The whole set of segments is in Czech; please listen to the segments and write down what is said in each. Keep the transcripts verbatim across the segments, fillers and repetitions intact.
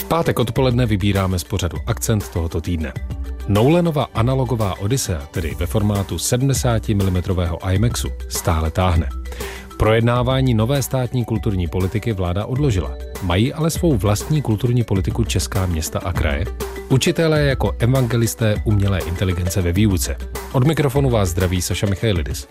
pátek odpoledne vybíráme z pořadu Akcent tohoto týdne. Nolanova analogová Odyssea, tedy ve formátu sedmdesát milimetrů IMAXu, stále táhne. Projednávání nové státní kulturní politiky vláda odložila. Mají ale svou vlastní kulturní politiku česká města a kraje? Učitelé jako evangelisté umělé inteligence ve výuce. Od mikrofonu vás zdraví Saša Michailidis.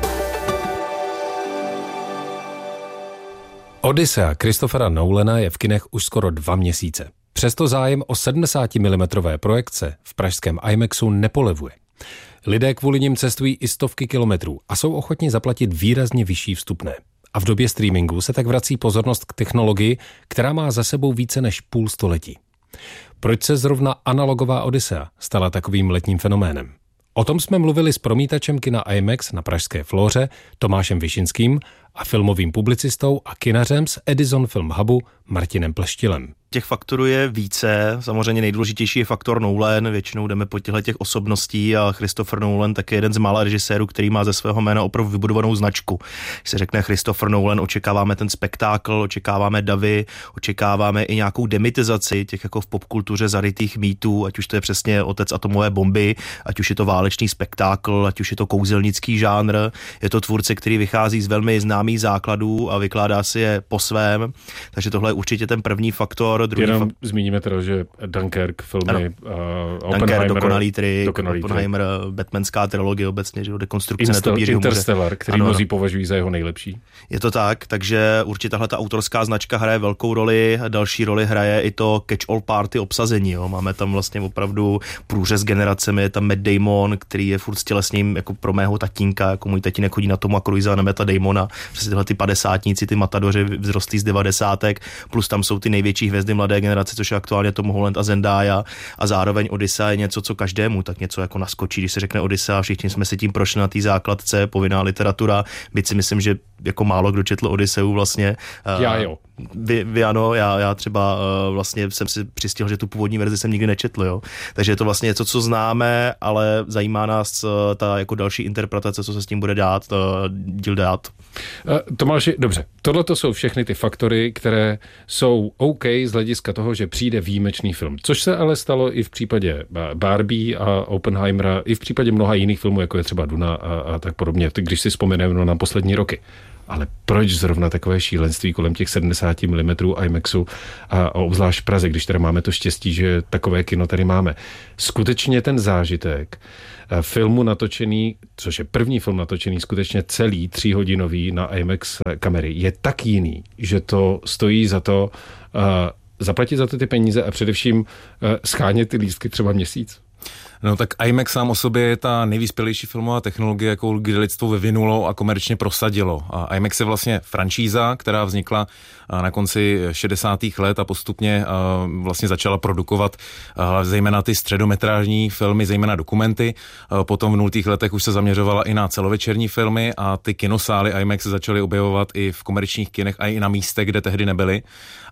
Odyssea Christophera Nolana je v kinech už skoro dva měsíce. Přesto zájem o sedmdesát milimetrů projekce v pražském IMAXu nepolevuje. Lidé kvůli nim cestují i stovky kilometrů a jsou ochotni zaplatit výrazně vyšší vstupné. A v době streamingu se tak vrací pozornost k technologii, která má za sebou více než půl století. Proč se zrovna analogová Odyssea stala takovým letním fenoménem? O tom jsme mluvili s promítačem kina IMAX na pražské Flóře Tomášem Višinským a filmovým publicistou a kinařem z Edison Film Hubu Martinem Pleštilem. Těch faktorů je více, samozřejmě nejdůležitější je faktor Nolan, většinou jdeme po těchto těch osobností a Christopher Nolan tak je jeden z mála režisérů, který má ze svého jména opravdu vybudovanou značku. Když se řekne Christopher Nolan, očekáváme ten spektákl, očekáváme davy, očekáváme i nějakou demitizaci těch jako v popkultuře zarytých mýtů, ať už to je přesně Otec atomové bomby, ať už je to válečný spektákl, ať už je to kouzelnický žánr. Je to tvůrce, který vychází z velmi známých základů a vykládá si je po svém, takže tohle je určitě ten první faktor. Jenom fakt... zmíníme teda, že Dunkirk, filmy, uh, Dunkirk, Dokonalý trik, Dokonalý Oppenheimer, Batmanská trilogie obecně, že dekonstrukce netopíří Interstellar, který mnozí považují za jeho nejlepší. Je to tak, takže určitě tahle ta autorská značka hraje velkou roli, další roli hraje i to catch-all party obsazení, jo. Máme tam vlastně opravdu průřez generacemi, je tam Matt Damon, který je furt stělesním jako pro mého tatínka, jako můj tatínek chodí na Toma Cruise a na Matta Damona, přesně tyhle ty padesátníci, ty matadoři vzrostlí z devadesátek, plus tam jsou ty největší hvězdy mladé generace, což je aktuálně Tom Holland a Zendaya, a zároveň Odyssea je něco, co každému tak něco jako naskočí. Když se řekne Odyssea, všichni jsme si tím prošli na té základce, povinná literatura, byť si myslím, že jako málo kdo četl Odysseu vlastně. Já jo. Vy, vy ano, já, já třeba uh, vlastně jsem si přistihl, že tu původní verzi jsem nikdy nečetl, jo. Takže je to vlastně něco, co známe, ale zajímá nás uh, ta jako další interpretace, co se s tím bude dát, uh, díl dát. Uh, Tomáši, dobře, tohle to jsou všechny ty faktory, které jsou OK z hlediska toho, že přijde výjimečný film. Což se ale stalo i v případě Barbie a Oppenheimera, i v případě mnoha jiných filmů, jako je třeba Duna a, a tak podobně, když si vzpomeneme na poslední roky. Ale proč zrovna takové šílenství kolem těch sedmdesát milimetrů IMAXu a, a obzvlášť v Praze, když tady máme to štěstí, že takové kino tady máme. Skutečně ten zážitek filmu natočený, což je první film natočený skutečně celý tříhodinový na IMAX kamery, je tak jiný, že to stojí za to uh, zaplatit za to ty peníze a především uh, schánět ty lístky třeba měsíc. No tak IMAX sám o sobě je ta nejvyspělejší filmová technologie, jakou kdy lidstvo vyvinulo a komerčně prosadilo. A IMAX je vlastně franšíza, která vznikla na konci šedesátých let a postupně vlastně začala produkovat zejména ty středometrážní filmy, zejména dokumenty. Potom v nultých letech už se zaměřovala i na celovečerní filmy a ty kinosály IMAX se začaly objevovat i v komerčních kinech a i na místech, kde tehdy nebyly.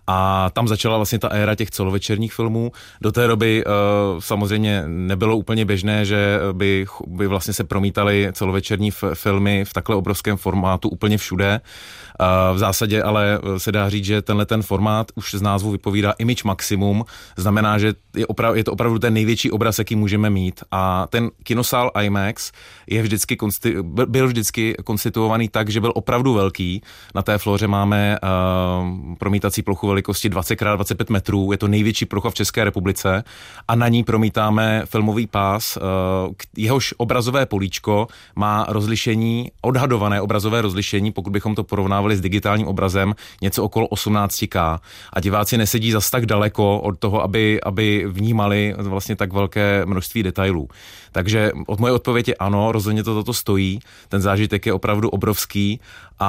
A tam začala vlastně ta éra těch celovečerních filmů. Do té doby uh, samozřejmě nebylo úplně běžné, že by, by vlastně se promítaly celovečerní f- filmy v takhle obrovském formátu úplně všude. Uh, v zásadě ale se dá říct, že tenhle ten formát už z názvu vypovídá Image Maximum, znamená, že je, oprav, je to opravdu ten největší obraz, jaký můžeme mít. A ten kinosál IMAX je vždycky konsti- byl vždycky konstituovaný tak, že byl opravdu velký. Na té Flóře máme uh, promítací plochu velikosti dvacet krát dvacet pět metrů, je to největší plocha v České republice a na ní promítáme filmový pás, jehož obrazové políčko má rozlišení, odhadované obrazové rozlišení, pokud bychom to porovnávali s digitálním obrazem, něco okolo osmnáct ká. A diváci nesedí zas tak daleko od toho, aby, aby vnímali vlastně tak velké množství detailů. Takže od moje odpověď je ano, rozhodně to toto stojí, ten zážitek je opravdu obrovský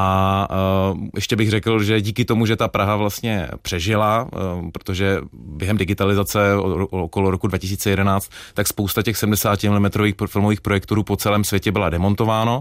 a uh, ještě bych řekl, že díky tomu, že ta Praha vlastně přežila, uh, protože během digitalizace okolo roku dva tisíce jedenáct, tak spousta těch sedmdesát milimetrů filmových projektorů po celém světě byla demontováno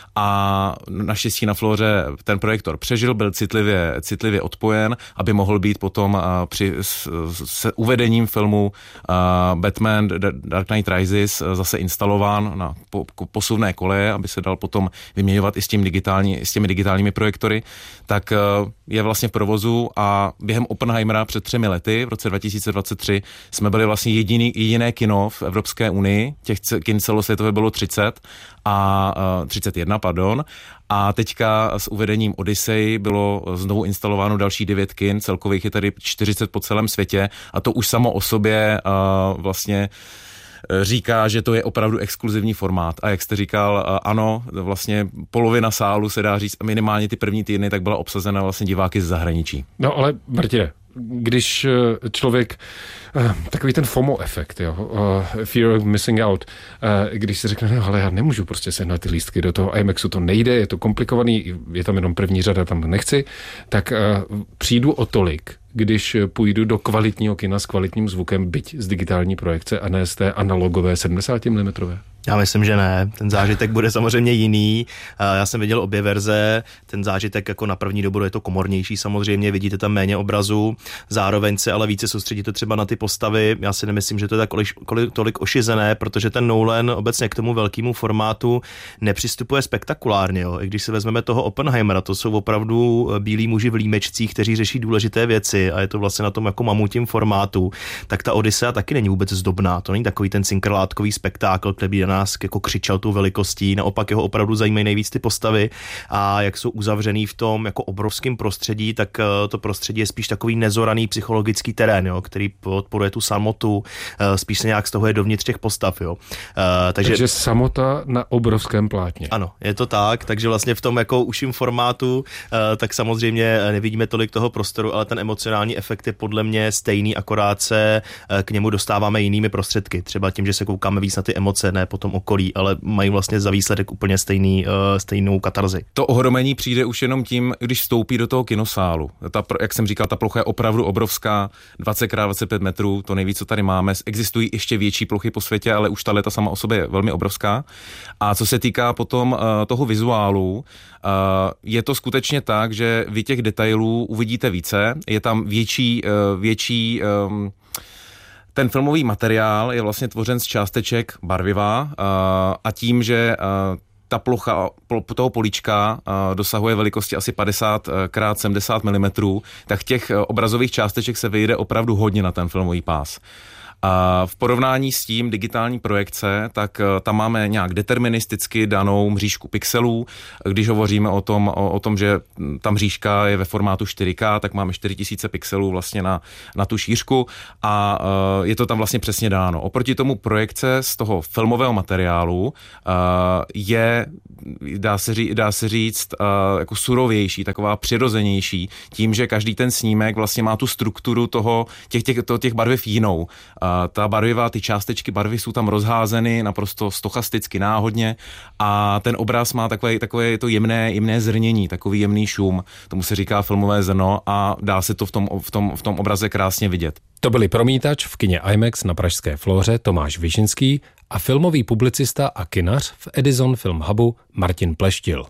a naštěstí na Flóře ten projektor přežil, byl citlivě, citlivě odpojen, aby mohl být potom uh, při s, s uvedením filmu uh, Batman Dark Knight Rises uh, zase instalován na po, posuvné koleje, aby se dal potom vyměňovat i s, tím digitální, s těmi digitálními projektory, tak je vlastně v provozu a během Oppenheimera před třemi lety, v roce dva tisíce dvacet tři, jsme byli vlastně jediný, jediné kino v Evropské unii, těch kin celosvětově bylo třicet a třicet jedna, pardon, a teďka s uvedením Odyssey bylo znovu instalováno další devět kin, celkových je tady čtyřicet po celém světě a to už samo o sobě uh, vlastně říká, že to je opravdu exkluzivní formát. A jak jste říkal, ano, vlastně polovina sálu se dá říct, minimálně ty první týdny, tak byla obsazena vlastně diváky z zahraničí. No ale Martine, když člověk, takový ten FOMO efekt, jo, fear of missing out, když si řekne, no ale já nemůžu prostě sehnat ty lístky do toho IMAXu, to nejde, je to komplikovaný, je tam jenom první řada, tam nechci, tak přijdu o tolik, když půjdu do kvalitního kina s kvalitním zvukem, byť z digitální projekce a ne z té analogové sedmdesátimilimetrové. Já myslím, že ne. Ten zážitek bude samozřejmě jiný. Já jsem viděl obě verze. Ten zážitek jako na první dobu je to komornější samozřejmě, vidíte tam méně obrazu. Zároveň se ale více soustředíte třeba na ty postavy. Já si nemyslím, že to je tak tolik ošizené, protože ten Nolan obecně k tomu velkému formátu nepřistupuje spektakulárně. Jo. I když si vezmeme toho Oppenheimera, to jsou opravdu bílí muži v límečcích, kteří řeší důležité věci a je to vlastně na tom jako mamutím formátu. Tak ta Odyssea taky není vůbec zdobná. To není takový ten cinkrlátkový spektákl, který nás jako křičel tou velikostí, naopak jeho opravdu zajímají nejvíc ty postavy a jak jsou uzavřený v tom jako obrovském prostředí, tak to prostředí je spíš takový nezoraný psychologický terén, jo, který podporuje tu samotu, spíš se nějak stahuje dovnitř těch postav. Jo. Takže, takže samota na obrovském plátně. Ano, je to tak, takže vlastně v tom jako užším formátu, tak samozřejmě nevidíme tolik toho prostoru, ale ten emocionální efekt je podle mě stejný, akorát se k němu dostáváme jinými prostředky. Třeba tím, že se koukáme víc na ty emoce, ne potom okolí, ale mají vlastně za výsledek úplně stejný, uh, stejnou katarzi. To ohromení přijde už jenom tím, když vstoupí do toho kinosálu. Ta, jak jsem říkal, ta plocha je opravdu obrovská, dvacet krát dvacet pět metrů, to nejvíc, co tady máme. Existují ještě větší plochy po světě, ale už ta leta sama o sobě je velmi obrovská. A co se týká potom uh, toho vizuálu, uh, je to skutečně tak, že vy těch detailů uvidíte více, je tam větší, uh, větší um, ten filmový materiál je vlastně tvořen z částeček barviva a tím, že ta plocha toho políčka dosahuje velikosti asi padesát krát sedmdesát milimetrů, tak těch obrazových částeček se vyjde opravdu hodně na ten filmový pás. A v porovnání s tím digitální projekce, tak tam máme nějak deterministicky danou mřížku pixelů. Když hovoříme o tom, o, o tom, že ta mřížka je ve formátu čtyři ká, tak máme čtyři tisíce pixelů vlastně na, na tu šířku a uh, je to tam vlastně přesně dáno. Oproti tomu projekce z toho filmového materiálu uh, je, dá se, ří, dá se říct, uh, jako surovější, taková přirozenější, tím, že každý ten snímek vlastně má tu strukturu toho, těch, těch, to, těch barviv jinou. Uh, Ta barviva, ty částečky barvy jsou tam rozházeny naprosto stochasticky náhodně a ten obraz má takové, takové to jemné, jemné zrnění, takový jemný šum, tomu se říká filmové zrno a dá se to v tom, v tom, v tom obraze krásně vidět. To byli promítač v kině IMAX na pražské Flóře Tomáš Višinský a filmový publicista a kinař v Edison Film Hubu Martin Pleštil.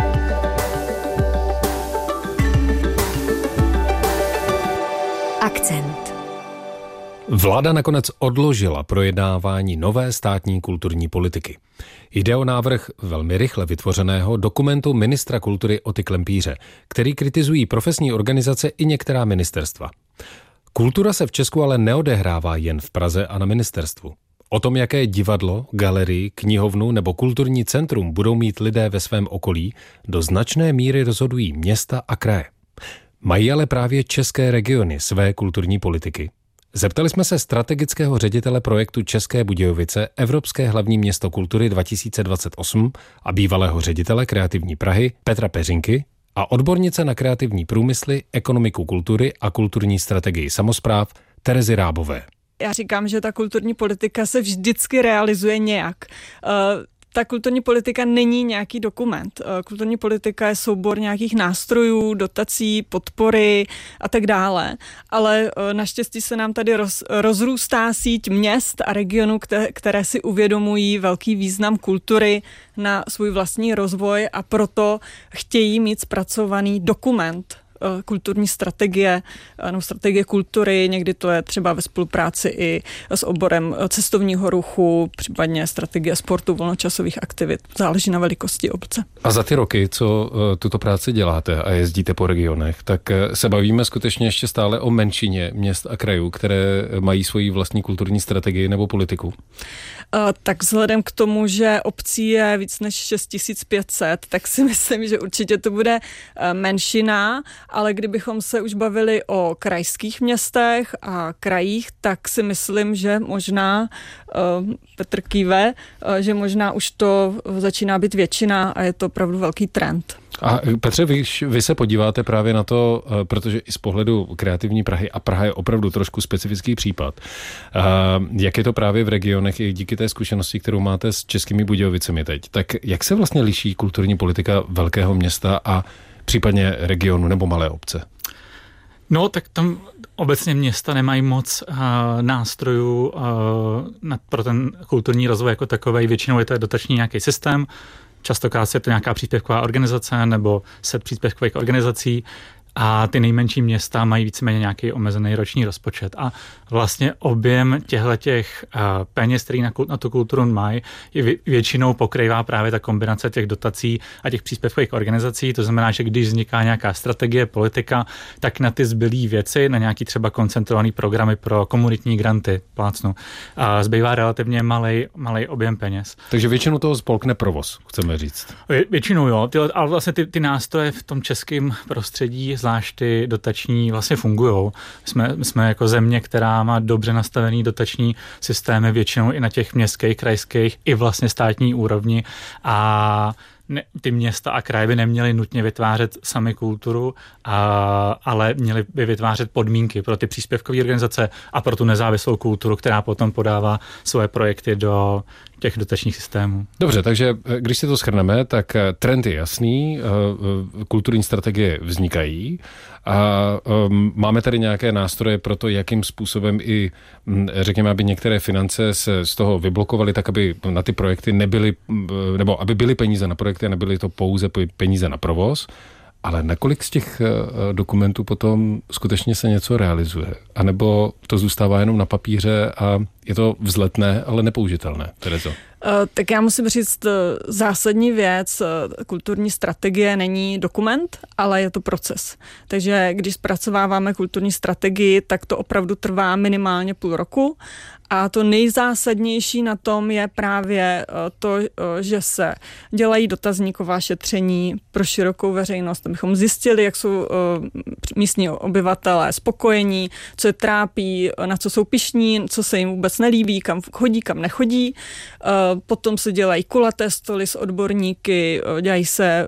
Akcent. Vláda nakonec odložila projednávání nové státní kulturní politiky. Jde o návrh velmi rychle vytvořeného dokumentu ministra kultury Oty Klempíře, který kritizují profesní organizace i některá ministerstva. Kultura se v Česku ale neodehrává jen v Praze a na ministerstvu. O tom, jaké divadlo, galerii, knihovnu nebo kulturní centrum budou mít lidé ve svém okolí, do značné míry rozhodují města a kraje. Mají ale právě české regiony své kulturní politiky. Zeptali jsme se strategického ředitele projektu České Budějovice Evropské hlavní město kultury dva tisíce dvacet osm a bývalého ředitele Kreativní Prahy Petra Peřinky a odbornice na kreativní průmysly, ekonomiku kultury a kulturní strategii samospráv Terezy Rábové. Já říkám, že ta kulturní politika se vždycky realizuje nějak. Ta kulturní politika není nějaký dokument. Kulturní politika je soubor nějakých nástrojů, dotací, podpory a tak dále. Ale naštěstí se nám tady roz, rozrůstá síť měst a regionů, které, které si uvědomují velký význam kultury na svůj vlastní rozvoj a proto chtějí mít zpracovaný dokument kulturní strategie nebo strategie kultury, někdy to je třeba ve spolupráci i s oborem cestovního ruchu, případně strategie sportu, volnočasových aktivit. Záleží na velikosti obce. A za ty roky, co tuto práci děláte a jezdíte po regionech, tak se bavíme skutečně ještě stále o menšině měst a krajů, které mají svoji vlastní kulturní strategii nebo politiku? Tak vzhledem k tomu, že obcí je víc než šest tisíc pět set, tak si myslím, že určitě to bude menšina, ale kdybychom se už bavili o krajských městech a krajích, tak si myslím, že možná Petr kýve, že možná už to začíná být většina a je to opravdu velký trend. A Petře, vy, vy se podíváte právě na to, protože i z pohledu kreativní Prahy, a Praha je opravdu trošku specifický případ, jak je to právě v regionech i díky té zkušenosti, kterou máte s Českými Budějovicemi teď, tak jak se vlastně liší kulturní politika velkého města a případně regionu nebo malé obce? No, tak tam obecně města nemají moc uh, nástrojů uh, na, pro ten kulturní rozvoj jako takovej. Většinou je to dotační nějaký systém, častokrát je to nějaká příspěvková organizace nebo set příspěvkových organizací a ty nejmenší města mají víceméně nějaký omezený roční rozpočet. A vlastně objem těchhletěch uh, peněz, který na, na tu kulturu mají, je většinou pokrývá právě ta kombinace těch dotací a těch příspěvkových organizací. To znamená, že když vzniká nějaká strategie, politika, tak na ty zbylý věci, na nějaký třeba koncentrovaný programy pro komunitní granty, plácnu, uh, zbývá relativně malej, malej objem peněz. Takže většinou toho spolkne provoz, chceme říct. Vě, většinou jo, ty, ale vlastně ty, ty nástroje v tom českém prostředí, zvlášť ty dotační, vlastně fungujou. Jsme, jsme jako země, která má dobře nastavený dotační systémy, většinou i na těch městských, krajských, i vlastně státní úrovni a ne, ty města a kraje by neměly nutně vytvářet sami kulturu, a, ale měly by vytvářet podmínky pro ty příspěvkové organizace a pro tu nezávislou kulturu, která potom podává svoje projekty do těch dotačních systémů. Dobře, takže když si to shrneme, tak trend je jasný, kulturní strategie vznikají a máme tady nějaké nástroje pro to, jakým způsobem i, řekněme, aby některé finance se z toho vyblokovaly, tak aby na ty projekty nebyly, nebo aby byly peníze na projekty a nebyly to pouze peníze na provoz. Ale nakolik z těch dokumentů potom skutečně se něco realizuje? A nebo to zůstává jenom na papíře a je to vzletné, ale nepoužitelné, Terezo? Tak já musím říct zásadní věc. Kulturní strategie není dokument, ale je to proces. Takže když zpracováváme kulturní strategii, tak to opravdu trvá minimálně půl roku. A to nejzásadnější na tom je právě to, že se dělají dotazníková šetření pro širokou veřejnost, abychom zjistili, jak jsou místní obyvatelé spokojení, co je trápí, na co jsou pyšní, co se jim vůbec nelíbí, kam chodí, kam nechodí. Potom se dělají kulaté stoly s odborníky, dělají se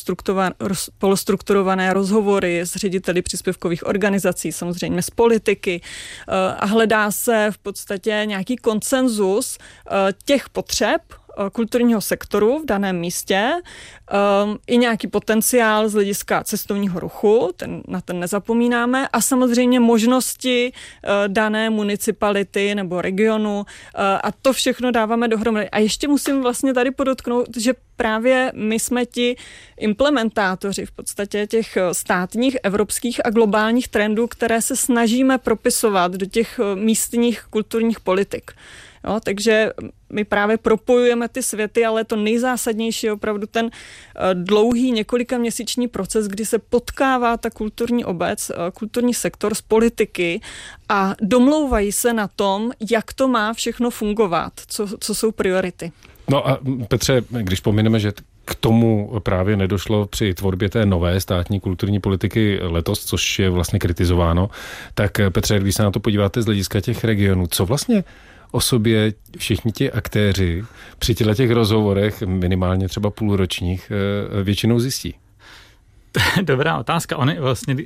polostrukturované rozhovory s řediteli příspěvkových organizací, samozřejmě z politiky a hledá se v podstatě nějaký konsenzus těch potřeb kulturního sektoru v daném místě, um, i nějaký potenciál z hlediska cestovního ruchu, ten, na ten nezapomínáme, a samozřejmě možnosti uh, dané municipality nebo regionu uh, a to všechno dáváme dohromady. A ještě musím vlastně tady podotknout, že právě my jsme ti implementátoři v podstatě těch státních, evropských a globálních trendů, které se snažíme propisovat do těch místních kulturních politik. Jo, takže my právě propojujeme ty světy, ale to nejzásadnější je opravdu ten dlouhý několikaměsíční proces, kdy se potkává ta kulturní obec, kulturní sektor z politiky a domlouvají se na tom, jak to má všechno fungovat, co, co jsou priority. No a Petře, když pomineme, že k tomu právě nedošlo při tvorbě té nové státní kulturní politiky letos, což je vlastně kritizováno, tak Petře, když se na to podíváte z hlediska těch regionů, co vlastně o sobě všichni ti aktéři při těch rozhovorech, minimálně třeba půlročních, většinou zjistí? Dobrá otázka. Oni vlastně,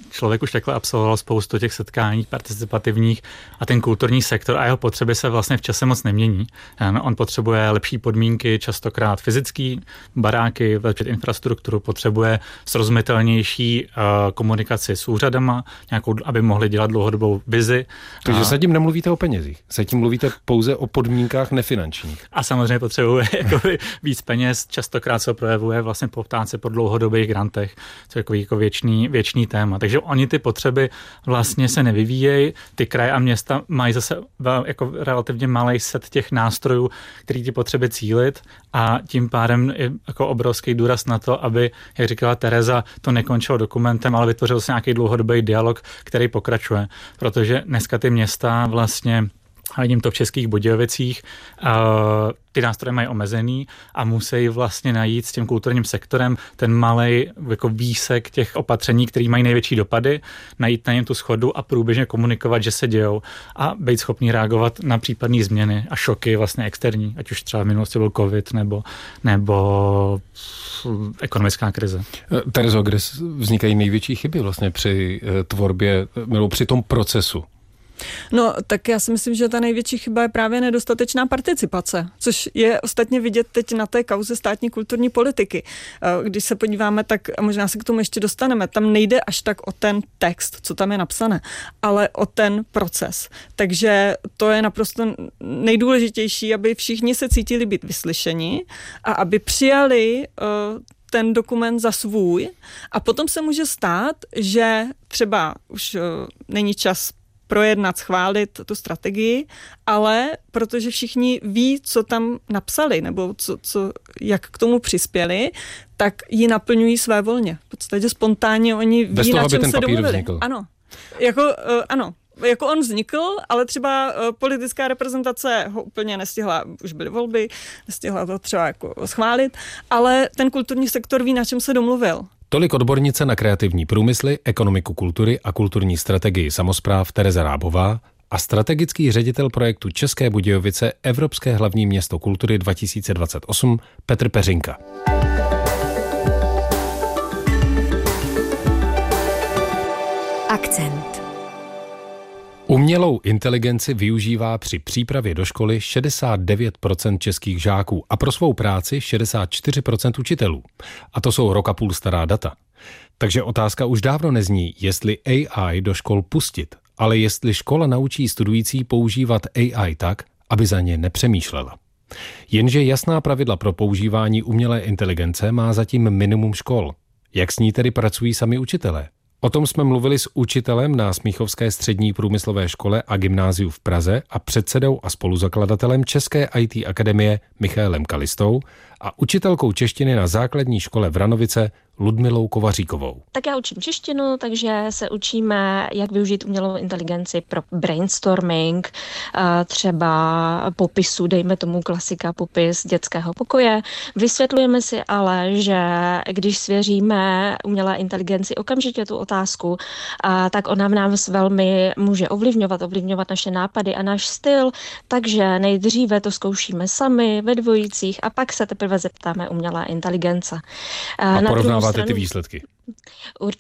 člověk už takhle absolvoval spoustu těch setkání participativních a ten kulturní sektor a jeho potřeby se vlastně v čase moc nemění. On potřebuje lepší podmínky, častokrát fyzický baráky, lepšit infrastrukturu, potřebuje srozumitelnější uh, komunikaci s úřadama, nějakou, aby mohli dělat dlouhodobou vizi. Takže a... se tím nemluvíte o penězích, se tím mluvíte pouze o podmínkách nefinančních. A samozřejmě potřebuje jakoby, víc peněz, častokrát se projevuje vlastně poptávce po dlouhodobých grantech, co je jako, jako věčný, věčný téma. Takže oni ty potřeby vlastně se nevyvíjejí, ty kraje a města mají zase jako relativně malý set těch nástrojů, který ty potřeby cílit a tím pádem je jako obrovský důraz na to, aby, jak říkala Tereza, to nekončilo dokumentem, ale vytvořil se nějaký dlouhodobý dialog, který pokračuje. Protože dneska ty města vlastně, a vidím to v Českých Budějovicích, uh, ty nástroje mají omezený a musí vlastně najít s tím kulturním sektorem ten malej jako výsek těch opatření, který mají největší dopady, najít na něm tu shodu a průběžně komunikovat, že se dějou a být schopný reagovat na případné změny a šoky vlastně externí, ať už třeba v minulosti byl covid nebo, nebo ekonomická krize. Terezo, kde vznikají největší chyby vlastně při tvorbě nebo při tom procesu? No, tak já si myslím, že ta největší chyba je právě nedostatečná participace, což je ostatně vidět teď na té kauze státní kulturní politiky. Když se podíváme, tak a možná se k tomu ještě dostaneme, tam nejde až tak o ten text, co tam je napsané, ale o ten proces. Takže to je naprosto nejdůležitější, aby všichni se cítili být vyslyšeni a aby přijali uh, ten dokument za svůj a potom se může stát, že třeba už uh, není čas projednat, schválit tu strategii, ale protože všichni ví, co tam napsali, nebo co, co, jak k tomu přispěli, tak ji naplňují své volně. V podstatě spontánně oni ví, bez toho, na čem aby ten se papír domluvili. Vznikl. Ano. Jako, uh, ano. Jako on vznikl, ale třeba uh, politická reprezentace ho úplně nestihla, už byly volby, nestihla to třeba jako schválit, ale ten kulturní sektor ví, na čem se domluvil. Tolik odbornice na kreativní průmysly, ekonomiku kultury a kulturní strategii samospráv Tereza Rábová a strategický ředitel projektu České Budějovice Evropské hlavní město kultury dva tisíce dvacet osm Petr Peřinka. Akcent. Umělou inteligenci využívá při přípravě do školy šedesát devět procent českých žáků a pro svou práci šedesát čtyři procent učitelů. A to jsou rok a půl stará data. Takže otázka už dávno nezní, jestli A I do škol pustit, ale jestli škola naučí studující používat A I tak, aby za ně nepřemýšlela. Jenže jasná pravidla pro používání umělé inteligence má zatím minimum škol. Jak s ní tedy pracují sami učitelé? O tom jsme mluvili s učitelem na Smíchovské střední průmyslové škole a gymnáziu v Praze a předsedou a spoluzakladatelem České í té akademie Michaelem Kalistou a učitelkou češtiny na základní škole Vranovice Ludmilou Kovaříkovou. Tak já učím češtinu, takže se učíme, jak využít umělou inteligenci pro brainstorming, třeba popisu, dejme tomu klasika, popis dětského pokoje. Vysvětlujeme si ale, že když svěříme umělé inteligenci okamžitě tu otázku, tak ona v nás velmi může ovlivňovat, ovlivňovat naše nápady a náš styl, takže nejdříve to zkoušíme sami ve dvojicích a pak se teprve zeptáme umělé inteligence. A porovnáváte ty výsledky? Určitě.